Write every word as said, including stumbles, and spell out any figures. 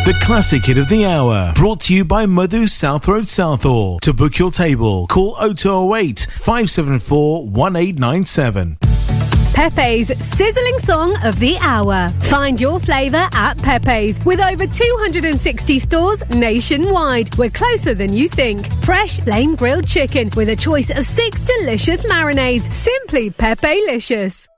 The classic hit of the hour, brought to you by Madhu South Road Southall. To book your table, call oh two oh eight, five seven four, one eight nine seven. Pepe's sizzling song of the hour. Find your flavour at Pepe's with over two hundred sixty stores nationwide. We're closer than you think. Fresh flame grilled chicken with a choice of six delicious marinades. Simply Pepe-licious.